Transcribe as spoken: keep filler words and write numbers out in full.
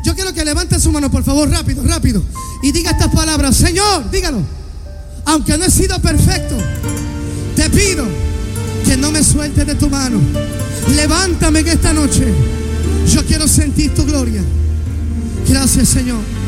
Yo quiero que levante su mano, por favor, rápido, rápido, y diga estas palabras. Señor, dígalo. Aunque no he sido perfecto, te pido que no me sueltes de tu mano. Levántame en esta noche. Yo quiero sentir tu gloria. Gracias, Señor.